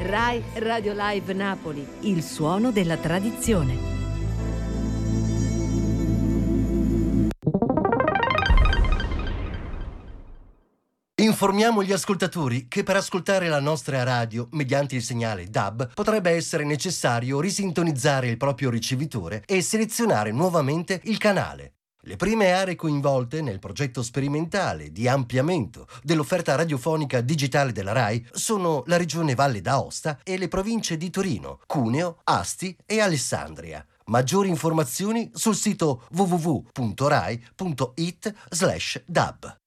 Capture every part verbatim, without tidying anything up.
Rai Radio Live Napoli, il suono della tradizione. Informiamo gli ascoltatori che per ascoltare la nostra radio mediante il segnale D A B potrebbe essere necessario risintonizzare il proprio ricevitore e selezionare nuovamente il canale. Le prime aree coinvolte nel progetto sperimentale di ampliamento dell'offerta radiofonica digitale della RAI sono la regione Valle d'Aosta e le province di Torino, Cuneo, Asti e Alessandria. Maggiori informazioni sul sito w w w punto rai punto it slash dab.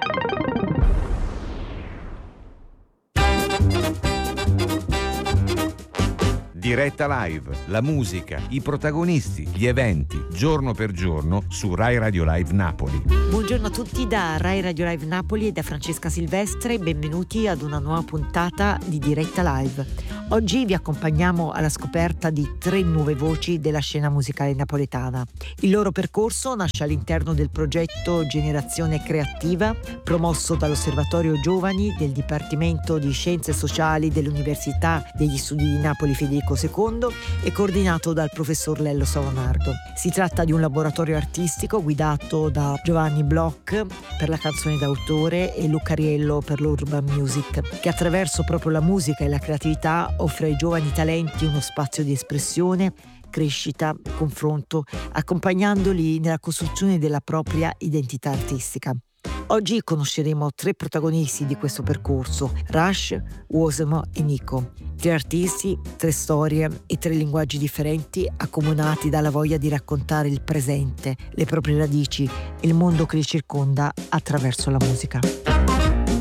Diretta Live, la musica, i protagonisti, gli eventi, giorno per giorno su Rai Radio Live Napoli. Buongiorno a tutti da Rai Radio Live Napoli e da Francesca Silvestre, benvenuti ad una nuova puntata di Diretta Live. Oggi vi accompagniamo alla scoperta di tre nuove voci della scena musicale napoletana. Il loro percorso nasce all'interno del progetto Generazione Creativa, promosso dall'Osservatorio Giovani del Dipartimento di Scienze Sociali dell'Università degli Studi di Napoli Federico secondo e coordinato dal professor Lello Savanardo. Si tratta di un laboratorio artistico guidato da Giovanni Bloch per la canzone d'autore e Luca Riello per l'urban music, che attraverso proprio la musica e la creatività offre ai giovani talenti uno spazio di espressione, crescita, confronto, accompagnandoli nella costruzione della propria identità artistica. Oggi conosceremo tre protagonisti di questo percorso, Rush, Osmo e Nico. Tre artisti, tre storie e tre linguaggi differenti accomunati dalla voglia di raccontare il presente, le proprie radici e il mondo che li circonda attraverso la musica.